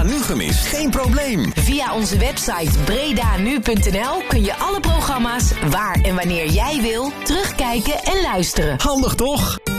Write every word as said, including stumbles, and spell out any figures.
Nu gemist? Geen probleem. Via onze website bredanu punt n l kun je alle programma's waar en wanneer jij wil terugkijken en luisteren. Handig toch?